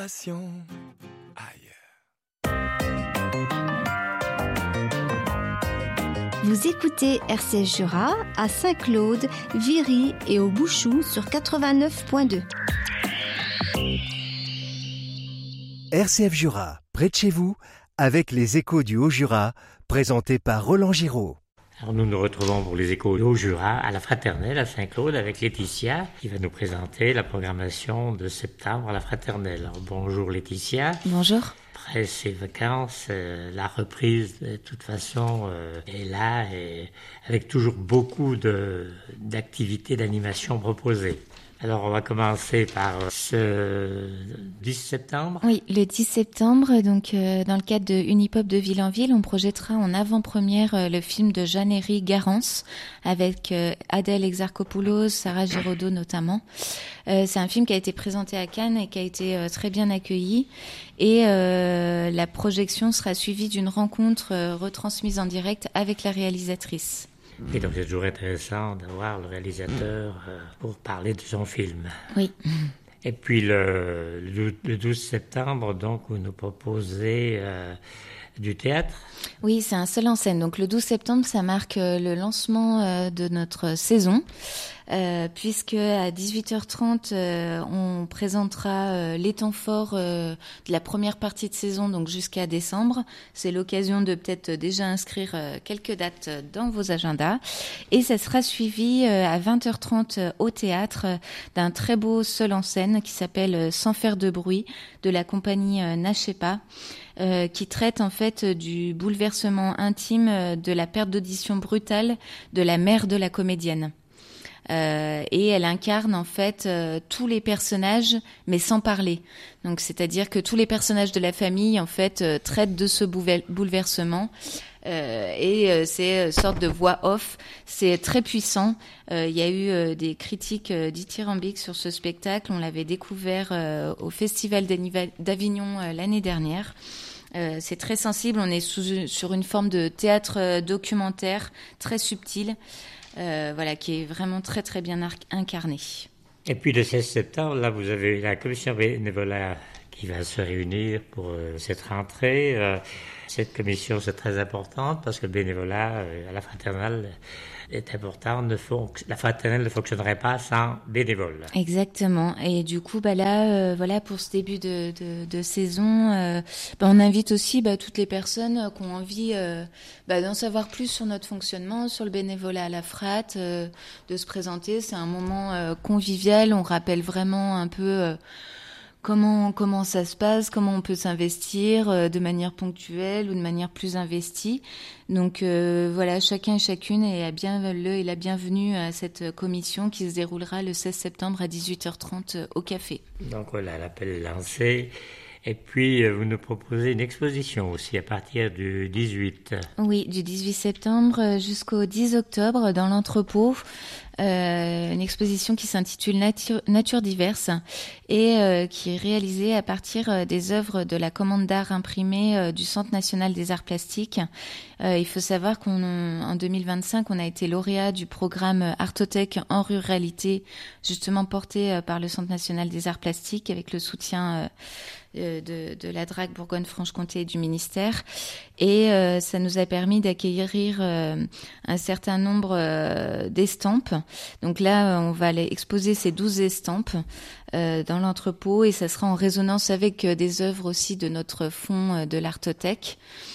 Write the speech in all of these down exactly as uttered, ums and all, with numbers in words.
Vous écoutez R C F Jura à Saint-Claude, Viry et au Bouchou sur quatre-vingt-neuf point deux. R C F Jura, près de chez vous, avec les échos du Haut-Jura, présentés par Roland Giraud. Alors nous nous retrouvons pour les échos du Haut-Jura à la Fraternelle à Saint-Claude avec Laetitia qui va nous présenter la programmation de septembre à la Fraternelle. Alors, bonjour Laetitia. Bonjour. Après ces vacances, euh, la reprise de toute façon euh, est là et avec toujours beaucoup de, d'activités d'animation proposées. Alors, on va commencer par ce dix septembre. Oui, le dix septembre, donc euh, dans le cadre de Unipop de Ville en Ville, on projettera en avant-première euh, le film de Jeannery Garance avec euh, Adèle Exarchopoulos, Sarah Giraudot notamment. Euh, c'est un film qui a été présenté à Cannes et qui a été euh, très bien accueilli. Et euh, la projection sera suivie d'une rencontre euh, retransmise en direct avec la réalisatrice. Et donc c'est toujours intéressant d'avoir le réalisateur euh, pour parler de son film. Oui. Et puis le, le douze septembre, donc, vous nous proposez euh, du théâtre. Oui, c'est un seul en scène. Donc le douze septembre, ça marque le lancement euh, de notre saison. Euh, puisque à dix-huit heures trente, euh, on présentera euh, les temps forts euh, de la première partie de saison, donc jusqu'à décembre. C'est l'occasion de peut-être déjà inscrire euh, quelques dates dans vos agendas. Et ça sera suivi euh, à vingt heures trente euh, au théâtre euh, d'un très beau seul en scène qui s'appelle euh, Sans faire de bruit, de la compagnie euh, Nachepa, euh, qui traite en fait du bouleversement intime euh, de la perte d'audition brutale de la mère de la comédienne. Euh, et elle incarne en fait euh, tous les personnages, mais sans parler. Donc, c'est-à-dire que tous les personnages de la famille en fait euh, traitent de ce bouvel- bouleversement. Euh, et euh, c'est une sorte de voix off. C'est très puissant. Euh, il y a eu euh, des critiques euh, dithyrambiques sur ce spectacle. On l'avait découvert euh, au Festival d'Avignon euh, l'année dernière. Euh, c'est très sensible. On est sous, sur une forme de théâtre euh, documentaire très subtil. Euh, voilà, qui est vraiment très très bien ar- incarné. Et puis le seize septembre, là vous avez la commission bénévolat qui va se réunir pour euh, cette rentrée. Euh, cette commission c'est très importante parce que le bénévolat euh, à la Fraternelle est important. Ne fonc- la Fraternelle ne fonctionnerait pas sans bénévoles. Exactement. Et du coup, bah là, euh, voilà, pour ce début de, de, de saison, euh, bah, on invite aussi bah, toutes les personnes qui ont envie euh, bah, d'en savoir plus sur notre fonctionnement, sur le bénévolat à la Frat, euh, de se présenter. C'est un moment euh, convivial. On rappelle vraiment un peu euh, comment comment ça se passe, comment on peut s'investir euh, de manière ponctuelle ou de manière plus investie. Donc euh, voilà, chacun et chacune est à bien le et la bienvenue à cette commission qui se déroulera le seize septembre à dix-huit heures trente au café. Donc voilà, l'appel est lancé. Et puis, vous nous proposez une exposition aussi à partir du dix-huit. Oui, du dix-huit septembre jusqu'au dix octobre dans l'entrepôt. Euh, une exposition qui s'intitule Nature, Nature diverse et euh, qui est réalisée à partir des œuvres de la commande d'art imprimée euh, du Centre national des arts plastiques. Euh, il faut savoir qu'en deux mille vingt-cinq, on a été lauréat du programme Artothèque en ruralité, justement porté euh, par le Centre national des arts plastiques avec le soutien euh, De, de la D R A C Bourgogne-Franche-Comté et du ministère. Et euh, ça nous a permis d'acquérir euh, un certain nombre euh, d'estampes. Donc là, on va aller exposer ces douze estampes euh, dans l'entrepôt et ça sera en résonance avec euh, des œuvres aussi de notre fonds euh, de l'Artothèque.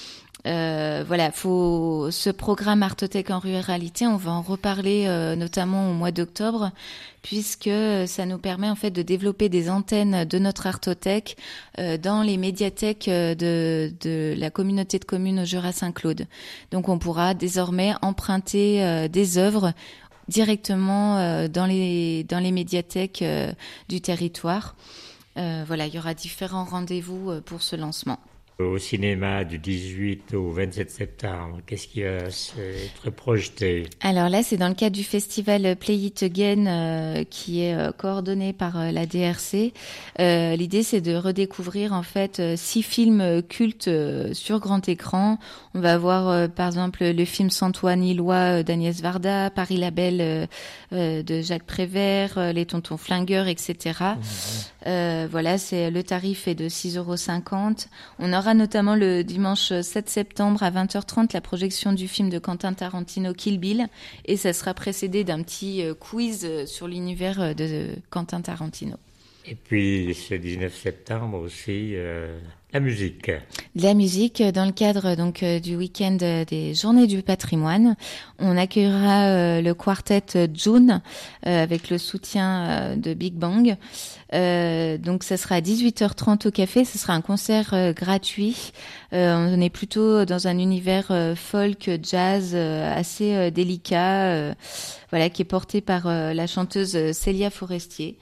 Euh, voilà, faut ce programme Artothèque en ruralité, on va en reparler euh, notamment au mois d'octobre, puisque ça nous permet en fait de développer des antennes de notre Artothèque euh, dans les médiathèques de, de la communauté de communes au Jura-Saint-Claude. Donc on pourra désormais emprunter euh, des œuvres directement euh, dans les dans les médiathèques euh, du territoire. Euh, voilà, il y aura différents rendez-vous euh, pour ce lancement. Au cinéma du dix-huit au vingt-sept septembre, qu'est-ce qui va être projeté? Alors là, c'est dans le cadre du festival Play It Again euh, qui est euh, coordonné par euh, la D R C. Euh, l'idée, c'est de redécouvrir en fait euh, six films cultes euh, sur grand écran. On va voir euh, par exemple le film Santoine Illois euh, d'Agnès Varda, Paris la Belle euh, euh, de Jacques Prévert, euh, Les Tontons Flingueurs, et cetera. Mmh. Euh, voilà, c'est le tarif est de six euros cinquante. On aura notamment le dimanche sept septembre à vingt heures trente la projection du film de Quentin Tarantino Kill Bill et ça sera précédé d'un petit quiz sur l'univers de Quentin Tarantino. Et puis ce dix-neuf septembre aussi, euh, la musique. La musique dans le cadre donc du week-end des Journées du patrimoine. On accueillera euh, le quartet June euh, avec le soutien euh, de Big Bang. Euh, donc ça sera à dix-huit heures trente au café. Ce sera un concert euh, gratuit. Euh, on est plutôt dans un univers euh, folk, jazz euh, assez euh, délicat, euh, voilà, qui est porté par euh, la chanteuse Célia Forestier.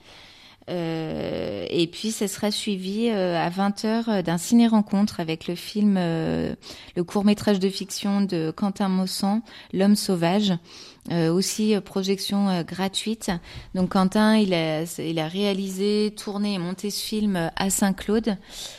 Euh, et puis, ça sera suivi euh, à vingt heures d'un ciné-rencontre avec le film, euh, le court-métrage de fiction de Quentin Maussan, L'Homme sauvage. Euh, aussi, euh, projection euh, gratuite. Donc, Quentin, il a, il a réalisé, tourné et monté ce film à Saint-Claude.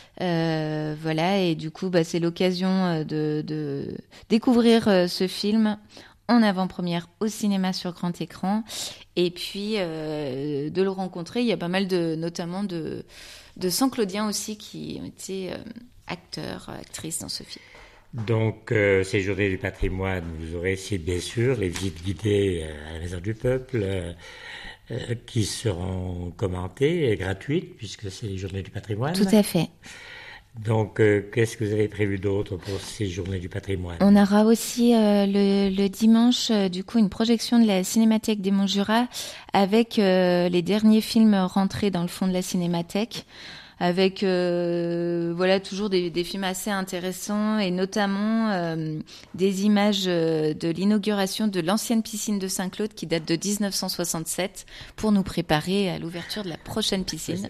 Euh, voilà, et du coup, bah, c'est l'occasion de, de découvrir euh, ce film en avant-première au cinéma sur grand écran et puis euh, de le rencontrer. Il y a pas mal de, notamment de, de Saint-Claudiens aussi qui ont été euh, acteurs, actrices dans ce film. Donc, euh, ces Journées du patrimoine, vous aurez ici bien sûr les visites guidées euh, à la Maison du Peuple euh, euh, qui seront commentées et gratuites puisque c'est les Journées du patrimoine. Tout à fait. Donc, euh, qu'est-ce que vous avez prévu d'autre pour ces Journées du patrimoine? On aura aussi euh, le, le dimanche, euh, du coup, une projection de la Cinémathèque des Monts-Jura avec euh, les derniers films rentrés dans le fond de la Cinémathèque. Avec euh, voilà toujours des, des films assez intéressants et notamment euh, des images de l'inauguration de l'ancienne piscine de Saint-Claude qui date de dix-neuf cent soixante-sept pour nous préparer à l'ouverture de la prochaine piscine.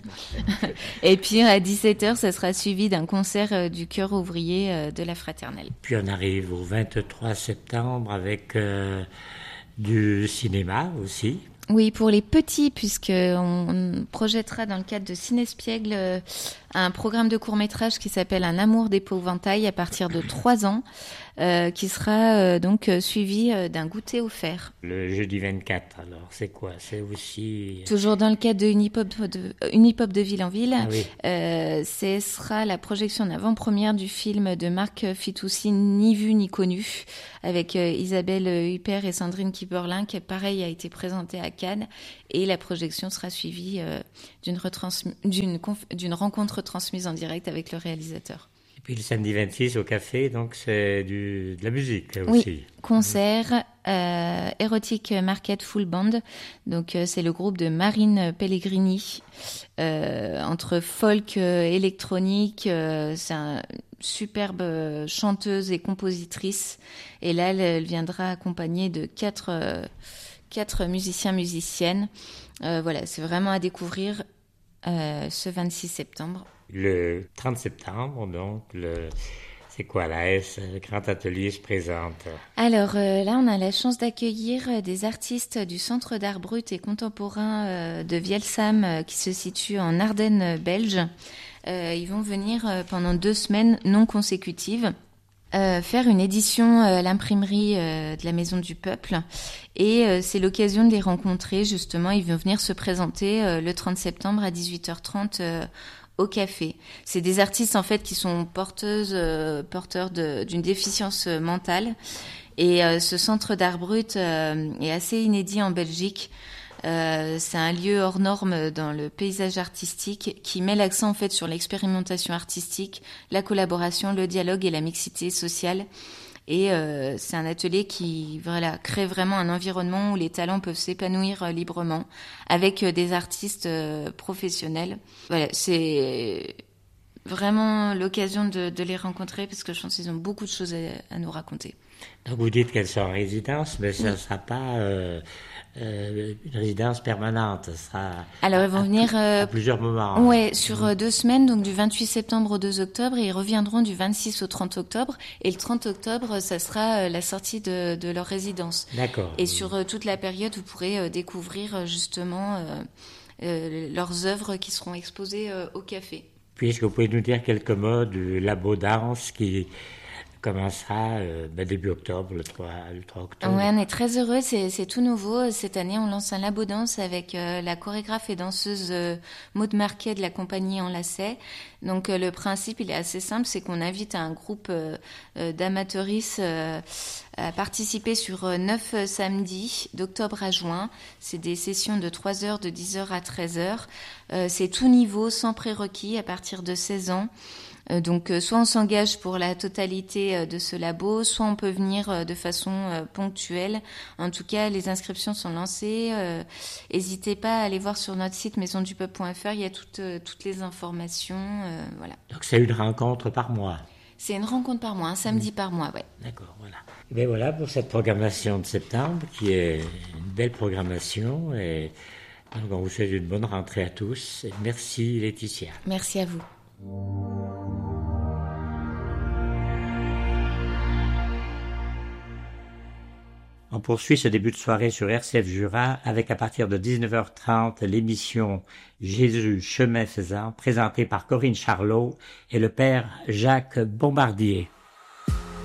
Et puis à dix-sept heures, ça sera suivi d'un concert du chœur ouvrier de la Fraternelle. Puis on arrive au vingt-trois septembre avec euh, du cinéma aussi. Oui, pour les petits, puisqu'on projettera dans le cadre de Cinespiègle euh, un programme de court-métrage qui s'appelle Un amour d'épouvantail à partir de trois ans, euh, qui sera euh, donc suivi euh, d'un goûter offert. Le jeudi vingt-quatre, alors, c'est quoi? C'est aussi... Toujours dans le cadre de Unipop de, Unipop de Ville en Ville. Ah oui. euh, ce sera la projection en avant-première du film de Marc Fitoussi, Ni vu ni connu, avec euh, Isabelle Huppert et Sandrine Kiberlin, qui pareil a été présenté à Cannes. Et la projection sera suivie euh, d'une, retransm... d'une, conf... d'une rencontre transmise en direct avec le réalisateur. Et puis le samedi vingt-six au café, donc c'est du... de la musique oui, aussi. Concert, euh, Erotic Market Full Band. Donc euh, c'est le groupe de Marine Pellegrini. Euh, entre folk, euh, électronique, euh, c'est une superbe chanteuse et compositrice. Et là, elle, elle viendra accompagnée de quatre... Euh, quatre musiciens musiciennes. Euh, voilà, c'est vraiment à découvrir euh, ce vingt-six septembre. Le trente septembre, donc, le, c'est quoi la S, le Grand Atelier se présente? Alors euh, là, on a la chance d'accueillir des artistes du Centre d'art brut et contemporain euh, de Vielsam, euh, qui se situe en Ardennes belge. Euh, ils vont venir euh, pendant deux semaines non consécutives. Euh, faire une édition à l'imprimerie euh, de la Maison du Peuple et euh, c'est l'occasion de les rencontrer justement. Ils vont venir se présenter euh, le trente septembre à dix-huit heures trente euh, au café. C'est des artistes en fait qui sont porteuses, euh, porteurs de, d'une déficience mentale et euh, ce centre d'art brut euh, est assez inédit en Belgique. Euh, c'est un lieu hors norme dans le paysage artistique qui met l'accent en fait sur l'expérimentation artistique, la collaboration, le dialogue et la mixité sociale. Et euh, c'est un atelier qui voilà, crée vraiment un environnement où les talents peuvent s'épanouir euh, librement avec euh, des artistes euh, professionnels. Voilà, c'est vraiment l'occasion de, de les rencontrer parce que je pense qu'ils ont beaucoup de choses à, à nous raconter. Donc vous dites qu'elles sont en résidence, mais ça ne Oui. sera pas euh, euh, une résidence permanente, ça sera Alors ils vont à, venir à, euh, à plusieurs moments. ouais, sur euh, deux semaines, donc du vingt-huit septembre au deux octobre, et ils reviendront du vingt-six au trente octobre. Et le trente octobre, ça sera euh, la sortie de, de leur résidence. D'accord. Et sur euh, toute la période, vous pourrez euh, découvrir euh, justement euh, euh, leurs œuvres qui seront exposées euh, au café. Puis est-ce que vous pouvez nous dire quelques mots du labo danse qui commencera euh, ben, début octobre, le trois, le trois octobre. Ouais, on est très heureux, c'est, c'est tout nouveau. Cette année, on lance un labo danse avec euh, la chorégraphe et danseuse euh, Maud Marquet de la compagnie Enlacet. Donc euh, le principe, il est assez simple, c'est qu'on invite un groupe euh, euh, d'amateuristes euh, à participer sur euh, neuf euh, samedis, d'octobre à juin. C'est des sessions de trois heures, de dix heures à treize heures. Euh, c'est tout niveau, sans prérequis, à partir de seize ans. Euh, donc euh, soit on s'engage pour la totalité euh, de ce labo, soit on peut venir euh, de façon euh, ponctuelle. En tout cas, les inscriptions sont lancées. N'hésitez euh, pas à aller voir sur notre site maison du peuple point f r, il y a toutes, euh, toutes les informations. Euh, voilà. Donc c'est une rencontre par mois. C'est une rencontre par mois, un samedi mmh. par mois, ouais. D'accord, voilà. Et bien voilà pour cette programmation de septembre qui est une belle programmation. Et donc on vous souhaite une bonne rentrée à tous. Et merci Laetitia. Merci à vous. On poursuit ce début de soirée sur R C F Jura avec à partir de dix-neuf heures trente l'émission Jésus, chemin faisant, présentée par Corinne Charlot et le père Jacques Bombardier.